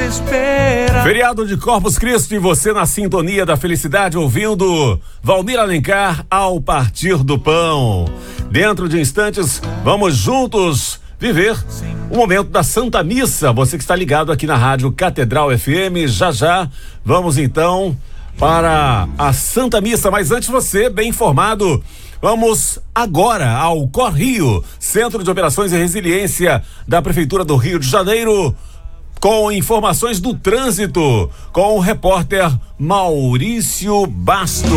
esperar. Feriado de Corpus Christi e você na sintonia da felicidade ouvindo Valmir Alencar ao partir do pão. Dentro de instantes, vamos juntos viver o momento da Santa Missa. Você que está ligado aqui na Rádio Catedral FM, já vamos então para a Santa Missa, mas antes você, bem informado, vamos agora ao Cor Rio, Centro de Operações e Resiliência da Prefeitura do Rio de Janeiro, com informações do trânsito, com o repórter Maurício Bastos.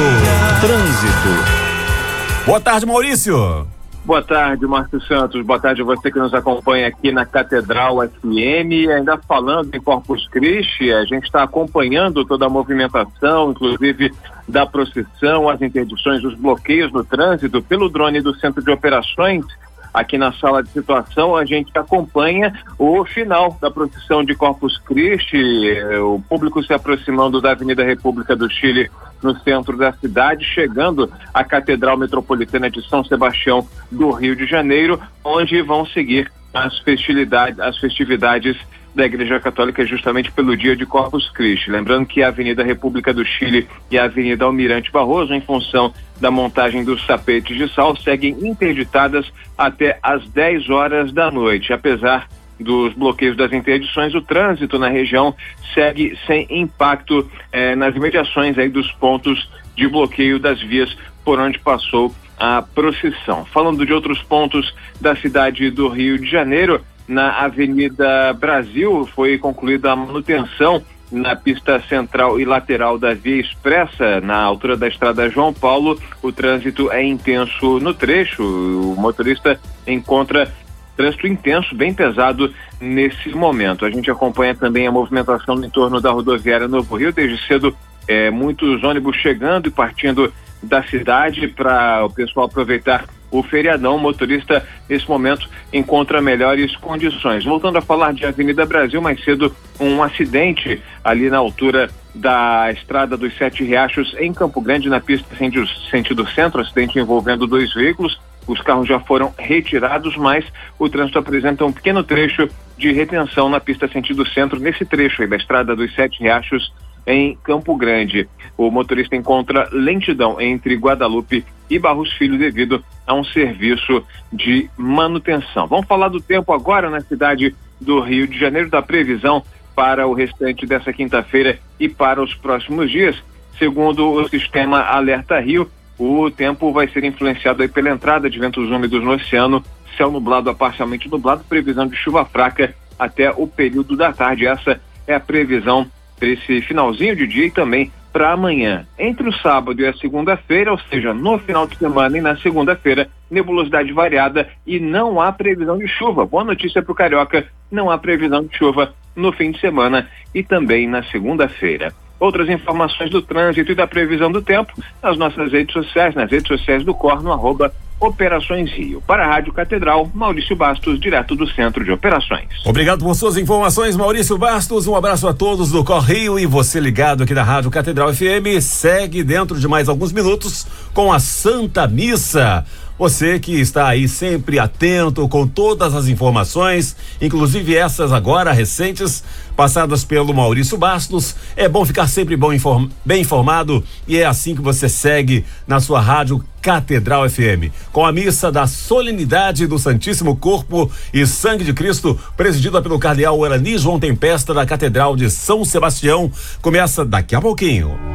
Trânsito. Boa tarde, Maurício. Boa tarde, Márcio Santos. Boa tarde a você que nos acompanha aqui na Catedral FM. Ainda falando em Corpus Christi, a gente está acompanhando toda a movimentação, inclusive da procissão, as interdições, os bloqueios no trânsito pelo drone do Centro de Operações. Aqui na sala de situação a gente acompanha o final da procissão de Corpus Christi, o público se aproximando da Avenida República do Chile no centro da cidade, chegando à Catedral Metropolitana de São Sebastião do Rio de Janeiro, onde vão seguir as festividades da Igreja Católica justamente pelo dia de Corpus Christi. Lembrando que a Avenida República do Chile e a Avenida Almirante Barroso, em função da montagem dos tapetes de sal, seguem interditadas até às 10 horas da noite. Apesar dos bloqueios das interdições, o trânsito na região segue sem impacto nas imediações aí dos pontos de bloqueio das vias por onde passou a procissão. Falando de outros pontos da cidade do Rio de Janeiro, na Avenida Brasil foi concluída a manutenção na pista central e lateral da Via Expressa, na altura da Estrada João Paulo. O trânsito é intenso no trecho, o motorista encontra trânsito intenso, bem pesado nesse momento. A gente acompanha também a movimentação no entorno da rodoviária Novo Rio, desde cedo muitos ônibus chegando e partindo da cidade para o pessoal aproveitar o feriadão. O motorista, nesse momento, encontra melhores condições. Voltando a falar de Avenida Brasil, mais cedo, um acidente ali na altura da Estrada dos Sete Riachos, em Campo Grande, na pista sentido centro, acidente envolvendo 2 veículos. Os carros já foram retirados, mas o trânsito apresenta um pequeno trecho de retenção na pista sentido centro, nesse trecho aí da Estrada dos Sete Riachos, em Campo Grande. O motorista encontra lentidão entre Guadalupe e Barros Filho devido a um serviço de manutenção. Vamos falar do tempo agora na cidade do Rio de Janeiro, da previsão para o restante dessa quinta-feira e para os próximos dias. Segundo o sistema Alerta Rio, o tempo vai ser influenciado aí pela entrada de ventos úmidos no oceano, céu nublado a parcialmente nublado, previsão de chuva fraca até o período da tarde. Essa é a previsão para esse finalzinho de dia e também para amanhã. Entre o sábado e a segunda-feira, ou seja, no final de semana e na segunda-feira, nebulosidade variada e não há previsão de chuva. Boa notícia para o carioca, não há previsão de chuva no fim de semana e também na segunda-feira. Outras informações do trânsito e da previsão do tempo nas nossas redes sociais, nas redes sociais do COR, no @Operações Rio. Para a Rádio Catedral, Maurício Bastos, direto do Centro de Operações. Obrigado por suas informações, Maurício Bastos. Um abraço a todos do Cor Rio e você ligado aqui na Rádio Catedral FM. Segue dentro de mais alguns minutos com a Santa Missa. Você que está aí sempre atento com todas as informações, inclusive essas agora recentes, passadas pelo Maurício Bastos. É bom ficar sempre bem informado e é assim que você segue na sua Rádio Catedral FM. Com a missa da solenidade do Santíssimo Corpo e Sangue de Cristo, presidida pelo cardeal Orani João Tempesta da Catedral de São Sebastião, começa daqui a pouquinho.